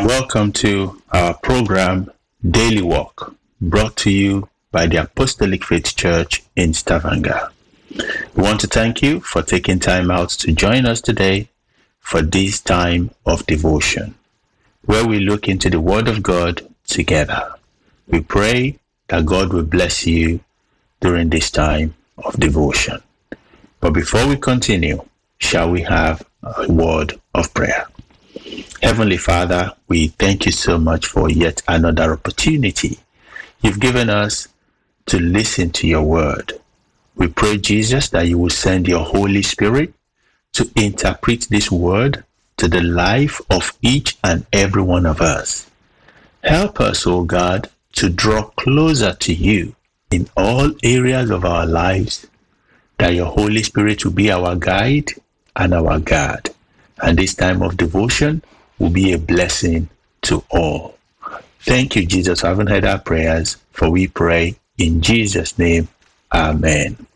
Welcome to our program, Daily Walk, brought to you by the Apostolic Faith Church in Stavanger. We want to thank you for taking time out to join us today for this time of devotion, where we look into the Word of God together. We pray that God will bless you during this time of devotion. But before we continue, shall we have a word of prayer? Heavenly Father, we thank you so much for yet another opportunity you've given us to listen to your word. We pray, Jesus, that you will send your Holy Spirit to interpret this word to the life of each and every one of us. Help us, O God, to draw closer to you in all areas of our lives, that your Holy Spirit will be our guide and our guard. And this time of devotion will be a blessing to all. Thank you, Jesus, for having heard our prayers, for we pray in Jesus' name. Amen.